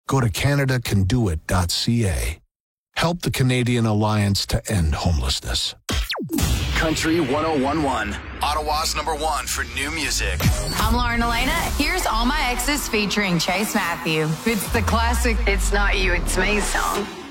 Go to CanadaCanDoIt.ca. Help the Canadian Alliance to End Homelessness. Country 101.1, Ottawa's #1 for new music. I'm Lauren Elena. Here's All My Exes featuring Chase Matthew. It's the classic It's Not You, It's Me song.